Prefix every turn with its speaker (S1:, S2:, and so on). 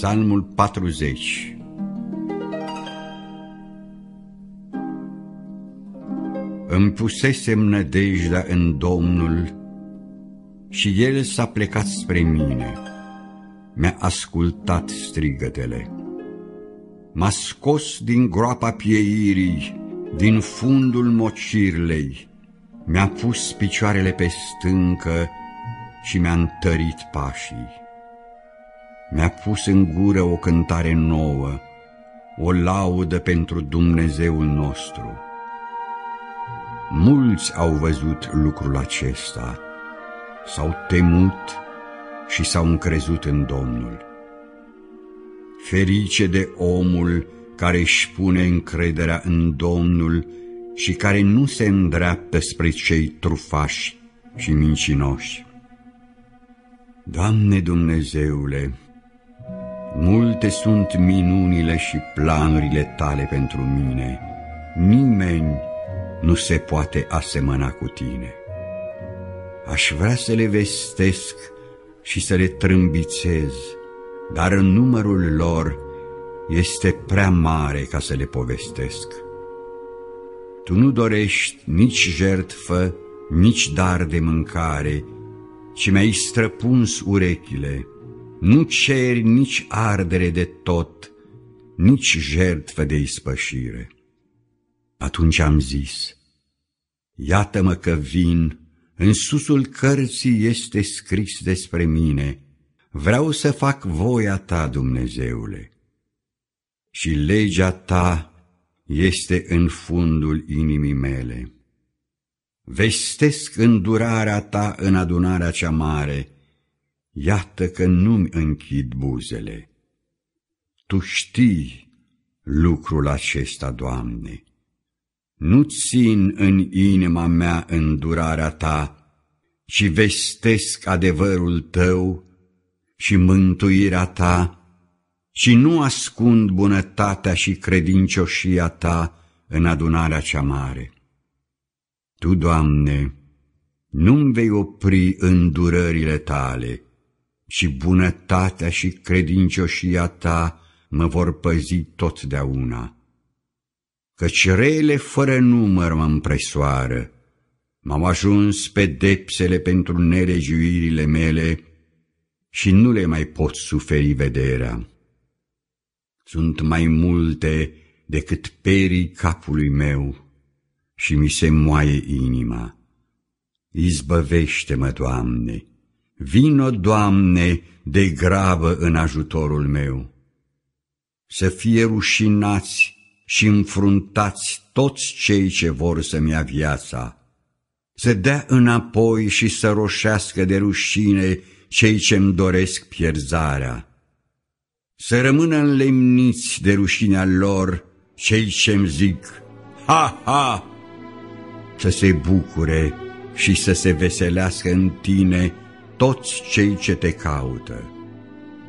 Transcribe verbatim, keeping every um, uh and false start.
S1: Psalmul patruzeci. Îmi pusesem nădejdea în Domnul și El s-a plecat spre mine, mi-a ascultat strigătele. M-a scos din groapa pieirii, din fundul mocirlei, mi-a pus picioarele pe stâncă și mi-a întărit pașii. Mi-a pus în gură o cântare nouă, o laudă pentru Dumnezeul nostru. Mulți au văzut lucrul acesta, s-au temut și s-au încrezut în Domnul. Ferice de omul care își pune încrederea în Domnul și care nu se îndreaptă spre cei trufași și mincinoși. Doamne Dumnezeule, multe sunt minunile și planurile Tale pentru mine, nimeni nu se poate asemăna cu Tine. Aș vrea să le vestesc și să le trâmbițez, dar numărul lor este prea mare ca să le povestesc. Tu nu dorești nici jertfă, nici dar de mâncare, ci mi-ai străpuns urechile. Nu ceri nici ardere de tot, nici jertfă de ispășire. Atunci am zis: iată-mă că vin, în susul cărții este scris despre mine, vreau să fac voia Ta, Dumnezeule. Și legea Ta este în fundul inimii mele. Vestesc îndurarea Ta în adunarea cea mare, iată că nu-mi închid buzele. Tu știi lucrul acesta, Doamne. Nu țin în inima mea îndurarea Ta, ci vestesc adevărul Tău și mântuirea Ta, ci nu ascund bunătatea și credincioșia Ta în adunarea cea mare. Tu, Doamne, nu-mi vei opri îndurările Tale, și bunătatea și credincioșia Ta mă vor păzi totdeauna. Căci rele fără număr mă împresoară, m-au ajuns pedepsele pentru nelegiuirile mele și nu le mai pot suferi vederea. Sunt mai multe decât perii capului meu și mi se moaie inima. Izbăvește-mă, Doamne, vino, Doamne, de grabă în ajutorul meu. Să fie rușinați și înfruntați toți cei ce vor să-mi ia viața, să dea înapoi și să roșească de rușine cei ce-mi doresc pierzarea, să rămână înlemniți de rușinea lor cei ce-mi zic, ha, ha, să se bucure și să se veselească în Tine toți cei ce Te caută.